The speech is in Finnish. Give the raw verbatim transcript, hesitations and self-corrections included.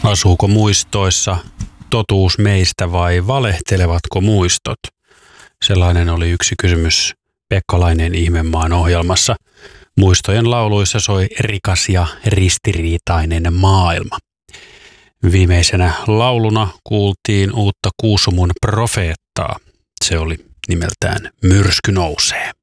Asuuko muistoissa totuus meistä vai valehtelevatko muistot? Sellainen oli yksi kysymys Pekka Laineen Ihmemaan ohjelmassa. Muistojen lauluissa soi rikas ja ristiriitainen maailma. Viimeisenä lauluna kuultiin uutta Kuusumun profeettaa. Se oli nimeltään Myrsky nousee.